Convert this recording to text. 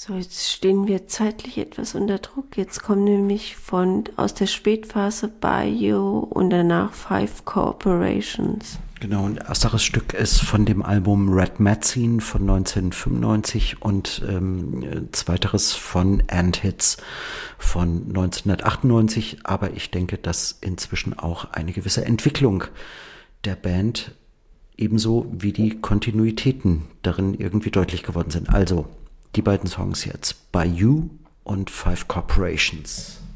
So, jetzt stehen wir zeitlich etwas unter Druck. Jetzt kommen nämlich aus der Spätphase Bayou und danach Five Corporations. Genau, und ersteres Stück ist von dem Album Red Magazine von 1995 und zweiteres von Ant-Hits von 1998. Aber ich denke, dass inzwischen auch eine gewisse Entwicklung der Band ebenso wie die Kontinuitäten darin irgendwie deutlich geworden sind. Also die beiden Songs jetzt, Bayou und Five Corporations.